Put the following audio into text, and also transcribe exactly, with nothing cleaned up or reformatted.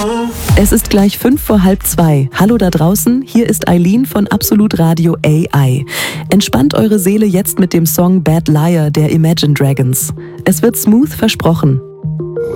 Es ist gleich fünf vor halb zwei. Hallo da draußen, hier ist Eileen von Absolut Radio A I. Entspannt eure Seele jetzt mit dem Song Bad Liar der Imagine Dragons. Es wird smooth versprochen.